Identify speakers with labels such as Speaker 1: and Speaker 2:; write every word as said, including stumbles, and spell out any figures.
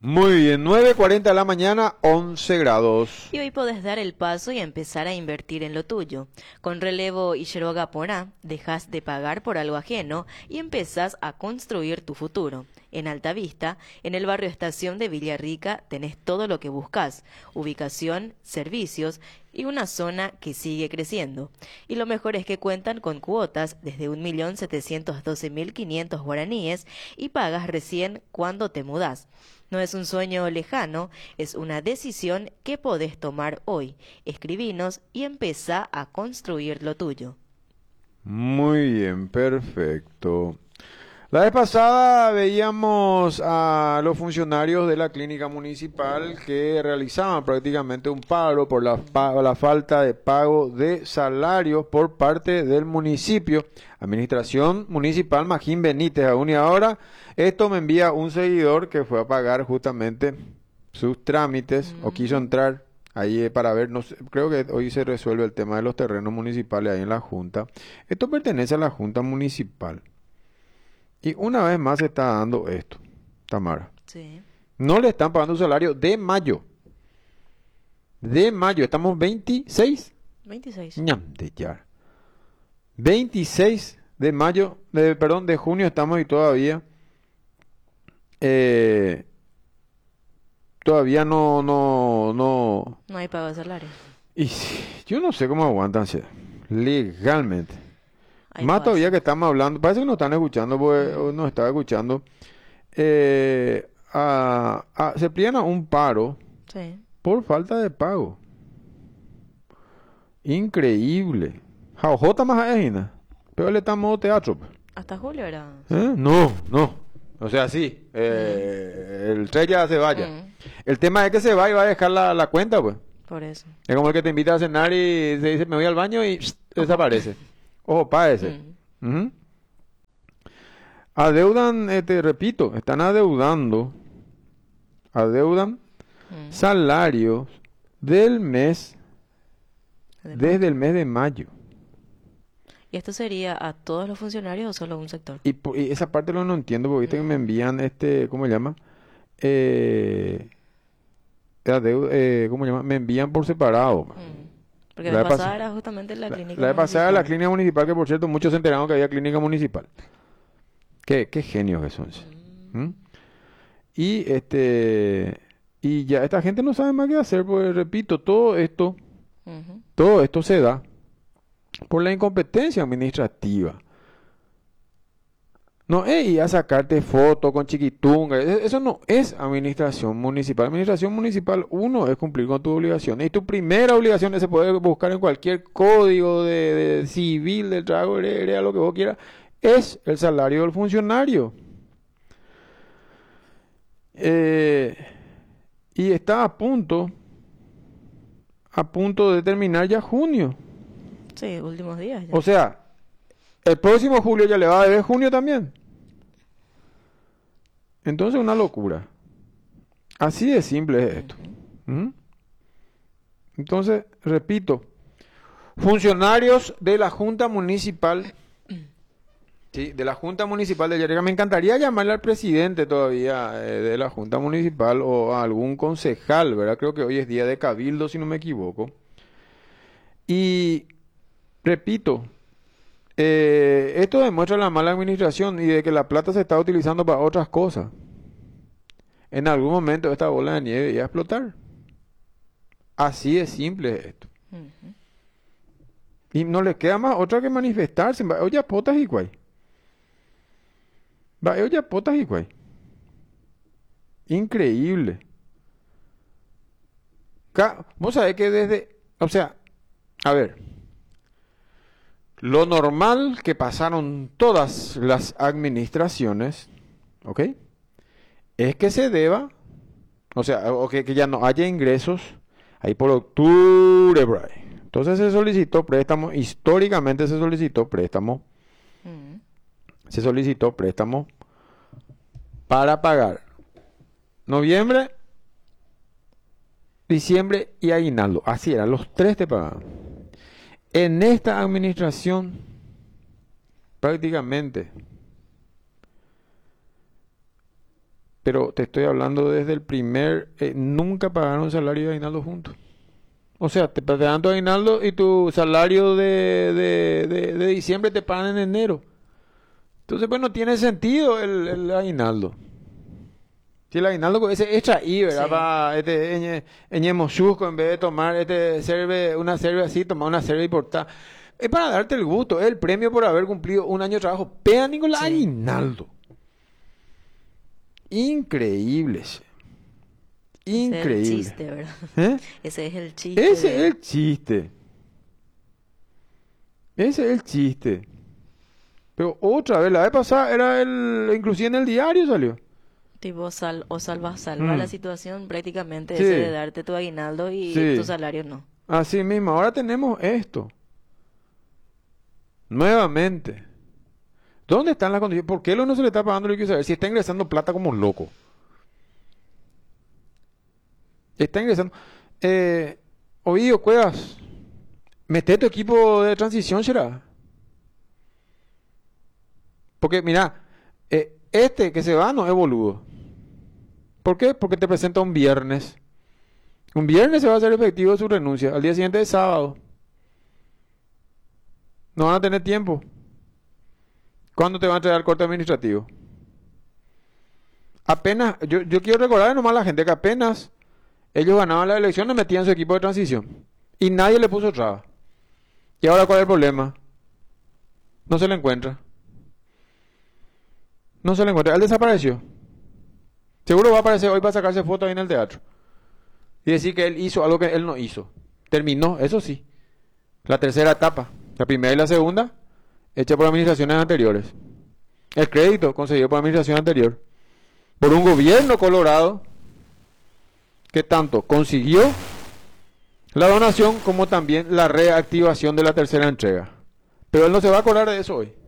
Speaker 1: Muy bien, nueve cuarenta de la mañana, once grados.
Speaker 2: Y hoy podés dar el paso y empezar a invertir en lo tuyo. Con Relevo y Yeroga Porá, dejas de pagar por algo ajeno y empezás a construir tu futuro. En Alta Vista, en el barrio Estación de Villarrica, tenés todo lo que buscas: ubicación, servicios y una zona que sigue creciendo. Y lo mejor es que cuentan con cuotas desde un millón setecientos doce mil quinientos guaraníes y pagas recién cuando te mudás. No es un sueño lejano, es una decisión que podés tomar hoy. Escribinos y empezá a construir lo tuyo.
Speaker 1: Muy bien, perfecto. La vez pasada veíamos a los funcionarios de la clínica municipal que realizaban prácticamente un paro por la, pa- la falta de pago de salarios por parte del municipio. Administración Municipal Magín Benítez aún, y ahora esto me envía un seguidor que fue a pagar justamente sus trámites o quiso entrar ahí eh, para ver, no sé, creo que hoy se resuelve el tema de los terrenos municipales ahí en la Junta. Esto pertenece a la Junta Municipal. Y una vez más se está dando esto, Tamara.
Speaker 2: Sí.
Speaker 1: No le están pagando un salario de mayo. De mayo, estamos veintiséis.
Speaker 2: veintiséis.
Speaker 1: Ñam, de ya. veintiséis de mayo, de, perdón, de junio estamos y todavía, eh, todavía no, no, no.
Speaker 2: No hay pago de salario.
Speaker 1: Y sí, yo no sé cómo aguantan che, legalmente.
Speaker 2: Hay
Speaker 1: Más todavía
Speaker 2: paso.
Speaker 1: que estamos hablando, parece que nos están escuchando, porque o nos estaba escuchando. Eh, a- a- se pliegan a un paro
Speaker 2: Sí.
Speaker 1: por falta de pago. Increíble. Jaujota más ajena. Pero le estamos teatro. Pues.
Speaker 2: Hasta julio era.
Speaker 1: ¿Eh? No, no. O sea, sí. eh, El tren ya se vaya.
Speaker 2: Mm,
Speaker 1: El tema es que se va y va a dejar la, la cuenta, pues.
Speaker 2: por eso.
Speaker 1: Es como el que te invita a cenar y se dice, me voy al baño y desaparece. Ojo, pa ese.
Speaker 2: Mm.
Speaker 1: Ujú. Adeudan, eh, te repito, están adeudando, adeudan
Speaker 2: Mm.
Speaker 1: salarios del mes,
Speaker 2: De
Speaker 1: desde
Speaker 2: mayo.
Speaker 1: el mes de mayo.
Speaker 2: ¿Y esto sería a todos los funcionarios o solo a un sector?
Speaker 1: Y, po- y esa parte no, no entiendo, porque viste que me
Speaker 2: Mm.
Speaker 1: envían este, ¿cómo se llama? Eh, adeu- eh, ¿cómo se llama? Me envían por separado.
Speaker 2: Mm. Porque
Speaker 1: La
Speaker 2: la
Speaker 1: vez
Speaker 2: vez pasada
Speaker 1: pas-
Speaker 2: era justamente la
Speaker 1: la,
Speaker 2: clínica
Speaker 1: la vez pasada la
Speaker 2: municipal.
Speaker 1: clínica municipal, que por cierto muchos se enteraron que había clínica municipal. Qué, qué genios que son.
Speaker 2: Mm.
Speaker 1: ¿Mm? Y este, y ya esta gente no sabe más qué hacer, porque repito, todo esto,
Speaker 2: Ujú.
Speaker 1: todo esto se da por la incompetencia administrativa. No es ir a sacarte fotos con chiquitunga, e- eso no es administración municipal. Administración municipal, uno, es cumplir con tus obligaciones. Y tu primera obligación se puede buscar en cualquier código de, de civil del trabajo, heredera, lo que vos quieras, es el salario del funcionario. Eh, y está a punto, a punto de terminar ya junio.
Speaker 2: Sí, últimos días ya.
Speaker 1: O sea, el próximo julio ya le va a deber junio también. Entonces, una locura. Así de simple es esto. ¿Mm? Entonces, repito, funcionarios de la Junta Municipal, sí, de la Junta Municipal de Villarrica, me encantaría llamarle al presidente todavía eh, de la Junta Municipal o a algún concejal, ¿verdad? Creo que hoy es día de cabildo, si no me equivoco. Y repito, eh, esto demuestra la mala administración y de que la plata se está utilizando para otras cosas. En algún momento esta bola de nieve iba a explotar. Así de simple es esto.
Speaker 2: Ujú.
Speaker 1: Y no les queda más otra que manifestarse. Va, oye, potas y guay. Va, oye, potas y guay. Increíble. Ca- Vos sabés que desde, o sea, a ver, lo normal que pasaron todas las administraciones, ¿ok? Es que se deba, o sea, o que, que ya no haya ingresos ahí por octubre, por ahí. Entonces se solicitó préstamo, históricamente se solicitó préstamo,
Speaker 2: Mm.
Speaker 1: se solicitó préstamo para pagar noviembre, diciembre y aguinaldo. Así eran, los tres te pagaban. En esta administración, prácticamente, Pero te estoy hablando desde el primer... eh, nunca pagaron salario de aguinaldo juntos. O sea, te, te dan tu aguinaldo y tu salario de, de, de, de diciembre te pagan en enero. Entonces, pues no tiene sentido el, el aguinaldo. Si el aguinaldo ese extra I, ¿verdad?
Speaker 2: Sí.
Speaker 1: Para este eñe, eñe mochusco, en vez de tomar este cerve, una cerve así, tomar una cerve y portar. Es para darte el gusto, es el premio por haber cumplido un año de trabajo. Pega ni con el
Speaker 2: Sí.
Speaker 1: aguinaldo. Increíble. che.
Speaker 2: Ese es el
Speaker 1: Increíble.
Speaker 2: chiste, ¿verdad?
Speaker 1: ¿Eh?
Speaker 2: Ese es el chiste.
Speaker 1: Ese
Speaker 2: de-
Speaker 1: es el chiste. Ese es el chiste. Pero otra vez, la vez pasada era el, inclusive en el diario salió.
Speaker 2: Tipo, sal, o salva, salva
Speaker 1: Mm.
Speaker 2: la situación prácticamente
Speaker 1: Sí.
Speaker 2: ese de darte tu aguinaldo y
Speaker 1: Sí.
Speaker 2: tu salario no.
Speaker 1: Así mismo, ahora tenemos esto. Nuevamente. ¿Dónde están las condiciones? ¿Por qué lo no se le está pagando? Lo que saber si está ingresando plata como loco. Está ingresando. Eh, Ovidio Cuevas, mete tu equipo de transición, será. Porque, mira, eh, este que se va no es boludo. ¿Por qué? Porque te presenta un viernes. Un viernes se va a hacer efectivo su renuncia. Al día siguiente es sábado. No van a tener tiempo. ¿Cuándo te van a entregar el corte administrativo? Apenas, yo, yo quiero recordar nomás a la gente que apenas ellos ganaban las elecciones, metían su equipo de transición. Y nadie le puso traba. ¿Y ahora cuál es el problema? No se le encuentra. No se le encuentra. Él desapareció. Seguro va a aparecer hoy para sacarse fotos ahí en el teatro. Y decir que él hizo algo que él no hizo. Terminó, eso sí. La tercera etapa. La primera y la segunda, hecha por administraciones anteriores. El crédito conseguido por administración anterior. Por un gobierno colorado que tanto consiguió la donación como también la reactivación de la tercera entrega. Pero él no se va a acordar de eso hoy.